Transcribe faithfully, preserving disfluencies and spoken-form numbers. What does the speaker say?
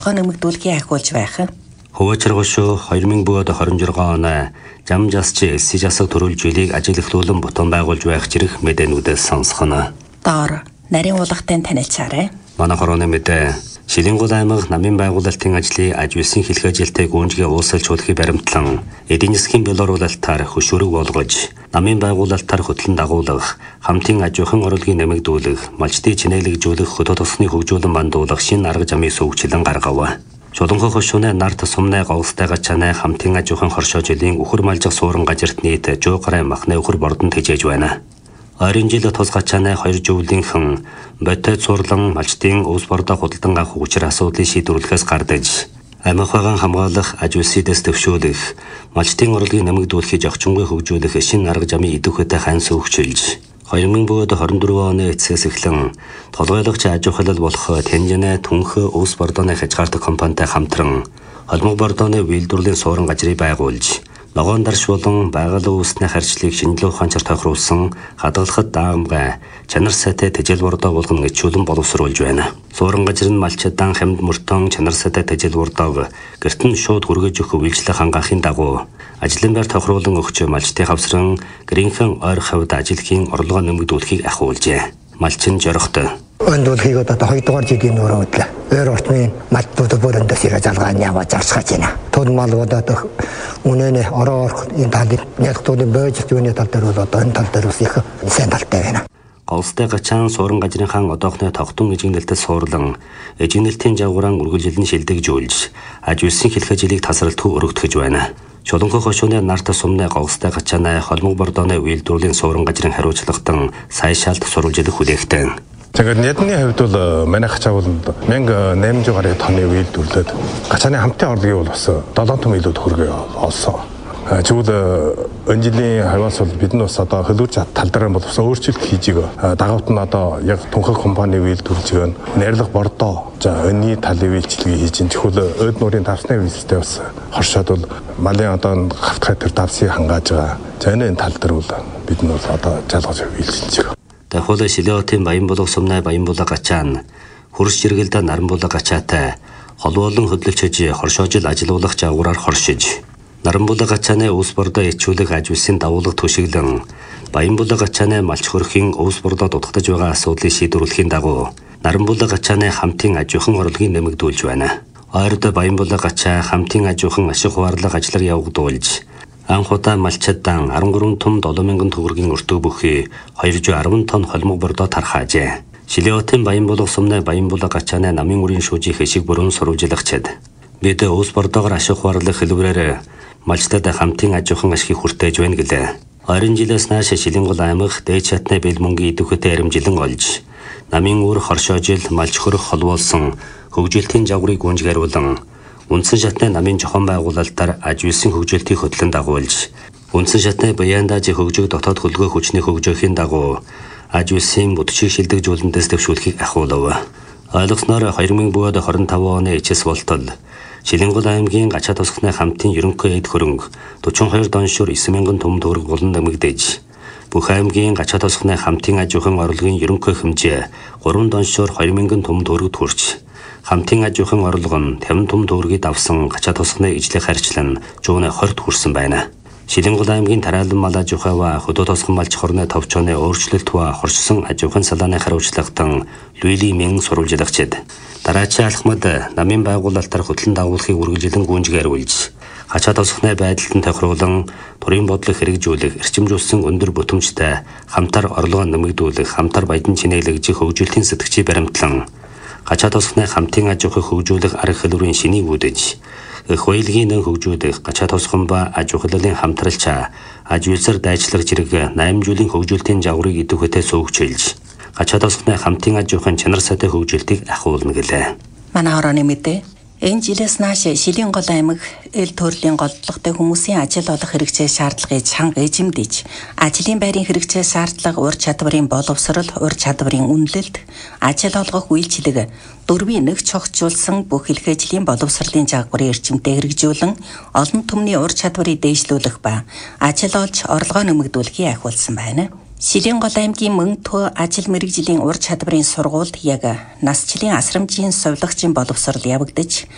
нэмэгдүүлгийг ахиулж байх. Хөвөчргөшөө хоёр мың двадцать шесть оны зам засч элси засаг төрүүл жилийг ажил эхлүүлэн бутан байгуулж байх зэрэг мэдээнүүдээс сонсгоно. Доор нарийн уулгатай танилцаарай. Манай хорооны мэдээ Шилэнгол аймаг намын байгуулалтын ажлыг аж үйлсийн хэлхээ жилтэй гүнжгээ уусалжуулахыг баримтлан эдийн засгийн боловсруулалтаар хөшүүрэг болгож намын байгуулалтаар хөтлөн дагуулах, хамтын аж ахуйн орлогыг нэмэгдүүлэх, малчдыг чинээлэгжүүлэх, хөдөө тосгоныг хөгжүүлэн бандуулах шинэ арга замыг сүүгчлэн гаргав. Чулуунхай хошууны нарт сумны говстай гачааны хамтын аж ахуйн хоршоо жилийн үхэр малжих суурин газарт нийт жоо гарай махны үхэр бордон тэжээж байна. Ойрын жил тус гачааны хоёр жуулийнхэн ботой цуурлан малчдын өвс бордоо худалдан авах хүчээр асуудлыг шийдвэрлэхээс гардаж амин хойгон хамгаалах, аж үйлсээс төвшүүлэх, малчдын орлогыг нэмэгдүүлэхийг зохицонгүй хөгжүүлэх шинэ арга замын идэвхтэй хань сүүгчилж хоёр мың двадцать дөрвөн оны эцэс эхлэн толгойлогч аж ахуйлал болох Тэнжэнэ түнх өвс бордооны хязгаартах компанитай хамтран холбог бордооны үйлдвэрлэлийн суурин газрыг байгуулж ногоон дарш болон байгалийн үүсний харьцлыг шинжилгээ ухаанчаар тохируулсан хадгалахад даамгай чанар сайтай тэжээл бордоо болгон ичүүлэн боловсруулж байна. Суурин газар нь малчадан хамд мөртөн чанар сайтай тэжээл бордоог гэрт нь шууд хүргэж өгөх үйлчлэг хангаахын дагуу ажлын байр тохируулан өгч малчдын хавсран гэрийнхэн ойр хавьд ажилхийн орлогоо нэмэгдүүлэхийг ахиулжээ. Малчин жорохтой. Өндөлхийг одоо хоёрдугаар жилийн өрөө өдлөө. Өөр орчмын малчдууд бүрэндэс ирээ залгаан яваа зарцгаж байна. Тул малууд одоо үнэнэ ороо энэ талын нягтуудын бөөжт юуны тал дээр бол одоо энэ тал дээр ус их сайн талтай байна. Говстай гачаан суурин газрынхан одоохны тогтун ижигнэлтэд суурлан ижигнэлтийн жагваран үргэлжилэн шилдэгжүүлж аж үйлсийн хэлхээ жилийг тасралтгүй өргөдгөж байна. Чулуунхай хошууны нарт сумны говстай гачааны холбог бордооны үйлдвэрлэлийн суурин газрын хариуцлагатан сайшаалт сурвалжилах хүлээгтэн. Тэгэхээр ядны хувьд бол манайх чавланд мянга найман гаруй тонны үйлдвэрлээд гачааны хамтын орлогыг бол бас долоон том илүү төгрөгөө олсон. Тэгвэл энэ жилийн хаваас бол бид нь бас одоо хөлөрч тал дээр боловсон өөрчлөлт хийж байгаа. Дагавт нь одоо яг түнхэг компани үйлдвэрлэж байгаа найрлах бордоо за өнний талын үйлчлэгийг хийж ин тэгвэл өөд нуурын давсны үйлстэй бас хоршоод бол малын одоо хавтгай төр давсыг хангааж байгаа. За энэ тал дээр бол бид нь бол одоо жалгаж үйлчилж байгаа. Дахиад Шилэотын Баянбулаг сумны Баянбулаг гачаан хөрс жиргэлдэ Наранбулаг гачаатай холбоолон хөдөлгөж хоршоожил ажилуулах жагвараар хоршиж Наранбулаг гачааны өвс бордоо ичүүлэх аж үйлсийн давуулга түшиглэн Баянбулаг гачааны малч хөрхийн өвс бордоо дутагдж байгаа асуудлыг шийдвэрлэхийн дагуу Наранбулаг гачааны хамтын аж ахуйн орлогыг нэмэгдүүлж байна. Ойрд Баянбулаг гачаа хамтын аж ахуйн ашиг хуваарлах ажлаар явагдуулж анхудаа малчадан арван гурван том долоо мянган төгрөгийн өртөг бүхий хоёр жүз арван тонн холмог бордоо тархаажээ. Шилэотын Баянбулаг сумны Баянбулаг гачааны намын үрийн шүүжих эшиг бүрэн сурвалжилгачид бид өвс бордоогоор ашиг хуваарлах хэлбэрээр малчтад хамтын аж ахуйн ашгийг хүртээж байна гэлээ. Ойрын жилээс нааш Шилэнгол аймаг дээд чатны бэл мөнгөний идэвхтэй аримжилан олж намын үр хоршоожил малч хөрөх холбоолсон хөгжилтийн жагварыг гүнжгääруулан үндсэн шатны намын зохион байгуулалтаар аж үйлсийн хөгжилтийг хөтлөн дагуулж үндсэн шатны Баяндажи хөгжиг дотоод хөлгөө хүчний хөгжөөхийн дагуу аж үйлсийн бүдчийг шилдэгжүүлэнтэс төвшүүлэхийг ахиулав. Ойлгосноор хоёр мың двадцать пять оны эцэс болтол Шилэнгол аймгийн гачаа тосгоны хамтын ерөнхий эд хөрөнгө forty two доншуур nine мянган том төгрөг болон нэмэгдэж бүх аймгийн гачаа тосгоны хамтын аж ахуйн орлогын ерөнхий хэмжээ three доншуур two мянган том төгрөгт хүрч хамтын аж ахуйн орлого нь fifty том төгрөгийг давсан гачаа тосгоны ижлэх харьцлан one hundred хүрсэн байна. Шилэнгол аймгийн тараалан мал аж ахуй ба хөдөө тосгон малч хорны товчооны өөрчлөлт ба хорчсон аж ахуйн салааны хариуцлагатан Лүли Мэн сурвалжилгачид дараачийн алхмад намын байгуулалтаар хөтлөн дагуулахыг үргэлжилэн гүнжгääруулж гачаа тосгоны байдалд нь тохируулан турийн бодлого хэрэгжүүлэх эрчимжүүлсэн өндөр бүтэмжтэй хамтар орлогоо нэмэгдүүлэх хамтар баядан чинээлэгжих хөгжилтийн сэтгчийг баримтлан гачаа тосгоны хамтын аж ахуйг хөгжүүлэх арга хэлбэрийн шинийг үүдэж их хуйлгийн нэн хөгжүүлэх гачаа тосгон ба аж ахуйлын хамтралчаа аж үйлсээр дайчлах зэрэг восемь жилийн хөгжилтийн жагварыг идэвхтэй суугчилж гачаа тосгоны хамтын аж ахуйн чанар сайтай хөгжилтийг ахиулна гэлээ. Манай хорооны мэдээ энэ жилээс нааш Шилэнгол аймаг эл төрлийн голдлоготой хүмүүсийн ажил олох хэрэгцээ шаардлагыг чанга эзэмдэж, ажлын байрын хэрэгцээ шаардлага, ур чадварын боловсрол, ур чадварын үнэлэлт, ажил олгох үйлчилэг дөрвийн нэг цогцолсон бүх хэлхээжлийн боловсролын жагварын эрчимтэй хэрэгжүүлэн олон түмний ур чадварыг дээшлүүлэх ба ажил олж орлогоо нэмэгдүүлэхийг ахиулсан байна. Шилэнгол аймгийн Мөнтө ажил мэргэжлийн ур чадварын сургуульд яг насжилын асрамжийн совилгочийн боловсрол явагдаж